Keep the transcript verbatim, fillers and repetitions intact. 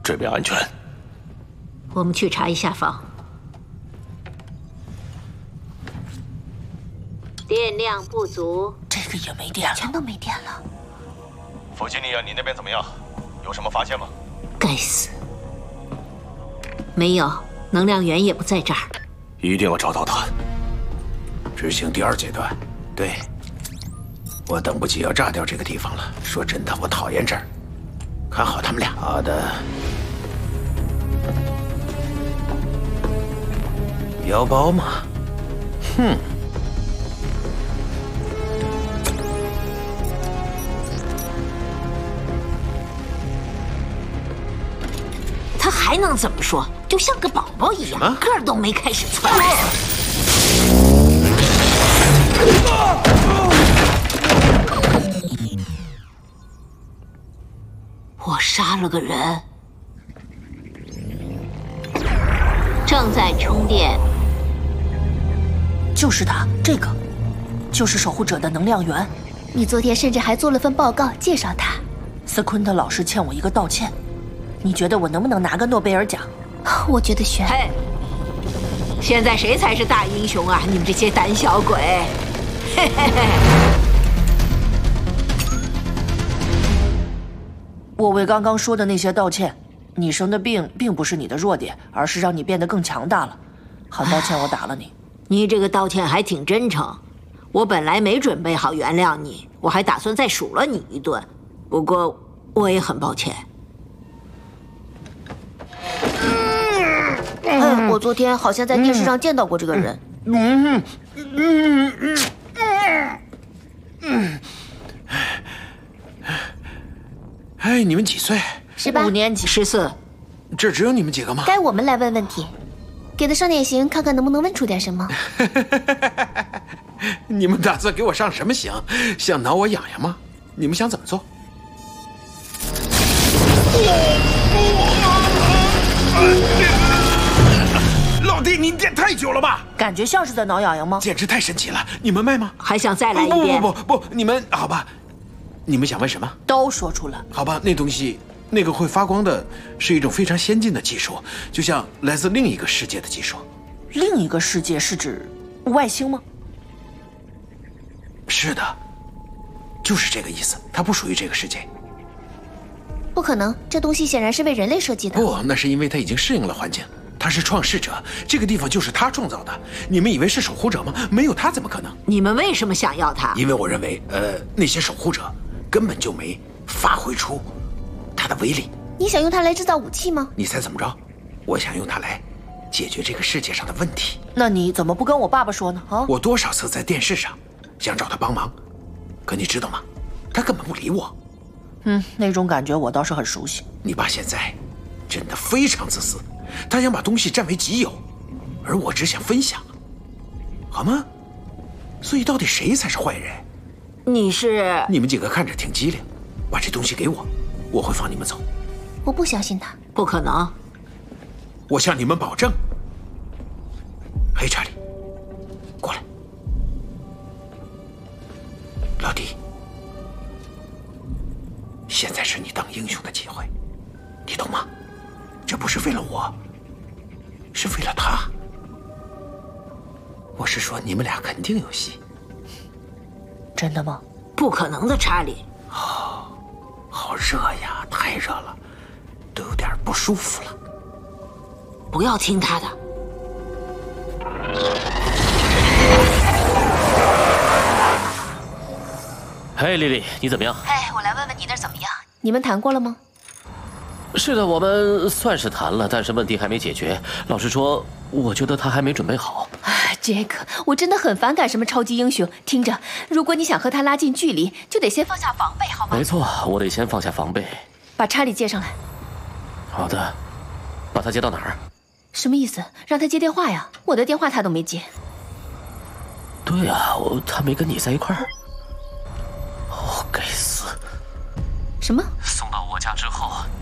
这边安全。 我们去查一下房。电量不足， 这个也没电了， 全都没电了。 弗吉尼亚，你那边怎么样？有什么发现吗？ 该死，没有，能量源也不在这儿。 一定要找到他。 执行第二阶段，对。我等不及要炸掉这个地方了。说真的，我讨厌这儿。看好他们俩。好的。腰包吗？哼。 他还能怎么说？就像个宝宝一样，个儿都没开始窜。我杀了个人，正在充电。 就是他，这个，就是守护者的能量源。 你昨天甚至还做了份报告介绍他。 斯昆特老师欠我一个道歉。你觉得我能不能拿个诺贝尔奖？ 我觉得悬。 嘿，现在谁才是大英雄啊？你们这些胆小鬼！嘿嘿嘿。 我为刚刚说的那些道歉。你生的病并不是你的弱点，而是让你变得更强大了。很抱歉，我打了你。 你这个道歉还挺真诚。我本来没准备好原谅你，我还打算再数了你一顿。不过我也很抱歉。 嗯，我昨天好像在电视上见到过这个人。 嗯嗯嗯嗯。哎，你们几岁？ 十八。 五年级。 十四。 这只有你们几个吗？ 该我们来问问题，给他上点刑，看看能不能问出点什么。 你们打算给我上什么刑？想挠我痒痒吗？你们想怎么做？老弟，你练太久了吧？ 感觉像是在挠痒痒吗？ 简直太神奇了！你们卖吗？ 还想再来一遍？ 不不不不，你们好吧？你们想问什么？ 都说出来。 好吧，那东西，那个会发光的，是一种非常先进的技术，就像来自另一个世界的技术。 另一个世界是指外星吗？ 是的，就是这个意思。它不属于这个世界。 不可能，这东西显然是为人类设计的。 不，那是因为它已经适应了环境。他是创世者，这个地方就是他创造的。你们以为是守护者吗？没有他怎么可能？ 你们为什么想要他？ 因为我认为，呃，那些守护者根本就没发挥出他的威力。 你想用它来制造武器吗？ 你猜怎么着？我想用它来解决这个世界上的问题。 那你怎么不跟我爸爸说呢？啊！ 我多少次在电视上想找他帮忙，可你知道吗？他根本不理我。 嗯，那种感觉我倒是很熟悉。 你爸现在真的非常自私，他想把东西占为己有，而我只想分享，好吗？所以到底谁才是坏人？ 你是？ 你们几个看着挺机灵，把这东西给我，我会放你们走。 我不相信他。 不可能。 我向你们保证。黑查理，过来。老弟，现在是你当英雄的机会，你懂吗？这不是为了我，是为了他。我是说，你们俩肯定有戏。 真的吗？ 不可能的，查理。 哦，好热呀，太热了，都有点不舒服了。 不要听他的。 嘿，丽丽，你怎么样？ 哎，我来问问你那儿怎么样？你们谈过了吗？ 是的，我们算是谈了，但是问题还没解决。老实说，我觉得他还没准备好。 哎，杰克，我真的很反感什么超级英雄。听着，如果你想和他拉近距离，就得先放下防备，好吗？ 没错，我得先放下防备。 把查理接上来。 好的，把他接到哪儿？ 什么意思？让他接电话呀？我的电话他都没接。 对啊，我他没跟你在一块儿。哦，该死！ 什么？ 送到我家之后，